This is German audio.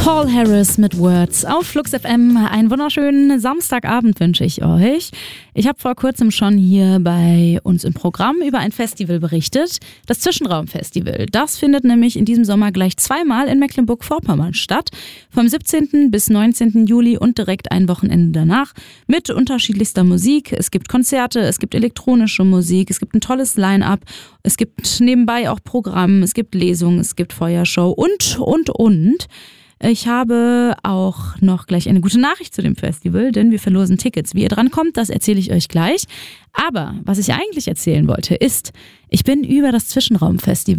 Paul Harris mit Words auf Flux FM. Einen wunderschönen Samstagabend wünsche ich euch. Ich habe vor kurzem schon hier bei uns im Programm über ein Festival berichtet, das Zwischenraumfestival. Das findet nämlich in diesem Sommer gleich zweimal in Mecklenburg-Vorpommern statt. Vom 17. bis 19. Juli und direkt ein Wochenende danach mit unterschiedlichster Musik. Es gibt Konzerte, es gibt elektronische Musik, es gibt ein tolles Line-up, es gibt nebenbei auch Programm, es gibt Lesungen, es gibt Feuershow und. Ich habe auch noch gleich eine gute Nachricht zu dem Festival, denn wir verlosen Tickets. Wie ihr dran kommt, das erzähle ich euch gleich. Aber was ich eigentlich erzählen wollte, ist, ich bin über das Zwischenraumfestival